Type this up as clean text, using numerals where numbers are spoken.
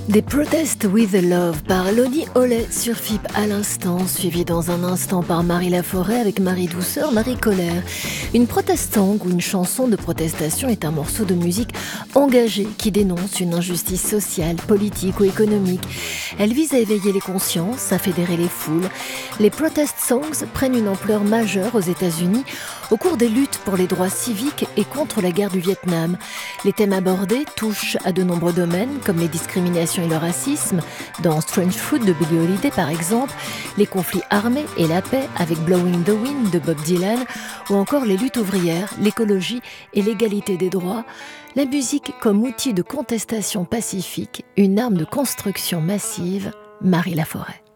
Des Protest with Love par Lonnie Hollet sur FIP à l'instant, suivi dans un instant par Marie Laforêt avec Marie Douceur, Marie Colère. Une protest song ou une chanson de protestation est un morceau de musique engagé qui dénonce une injustice sociale, politique ou économique. Elle vise à éveiller les consciences, à fédérer les foules. Les protest songs prennent une ampleur majeure aux États-Unis au cours des luttes pour les droits civiques et contre la guerre du Vietnam. Les thèmes abordés touchent à de nombreux domaines comme les discriminations et le racisme, dans Strange Fruit de Billie Holiday par exemple, les conflits armés et la paix avec Blowing the Wind de Bob Dylan, ou encore les luttes ouvrières, l'écologie et l'égalité des droits. La musique comme outil de contestation pacifique, une arme de construction massive, Marie Laforêt.